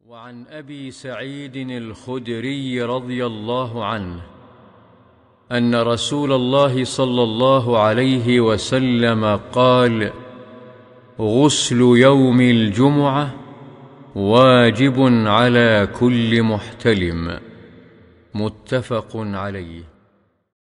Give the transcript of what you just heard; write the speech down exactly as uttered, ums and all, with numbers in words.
وعن أبي سعيد الخدري رضي الله عنه أن رسول الله صلى الله عليه وسلم قال: غسل يوم الجمعة واجب على كل محتلم. متفق عليه.